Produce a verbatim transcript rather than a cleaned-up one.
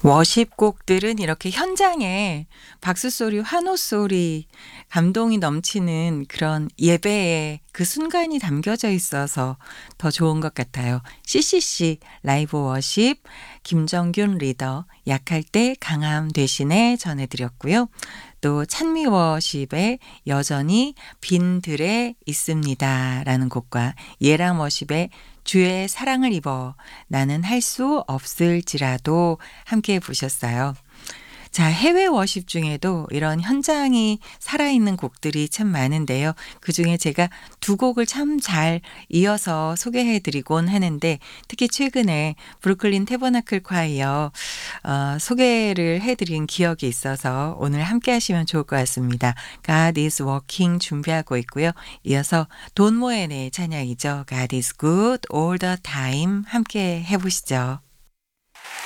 워십곡들은 이렇게 현장에 박수 소리, 환호 소리, 감동이 넘치는 그런 예배의 그 순간이 담겨져 있어서 더 좋은 것 같아요. 씨씨씨 라이브 워십 김정균 리더 약할 때 강함 대신에 전해드렸고요. 또 찬미 워십의 여전히 빈들에 있습니다 라는 곡과 예람 워십의 주의 사랑을 입어 나는 할 수 없을지라도 함께 보셨어요. 자, 해외 워십 중에도 이런 현장이 살아있는 곡들이 참 많은데요. 그중에 제가 두 곡을 참 잘 이어서 소개해 드리곤 하는데 특히 최근에 브루클린 태버나클 콰이어 어, 소개를 해 드린 기억이 있어서 오늘 함께 하시면 좋을 것 같습니다. God is working 준비하고 있고요. 이어서 돈 모엔의 찬양이죠. God is good all the time 함께 해보시죠.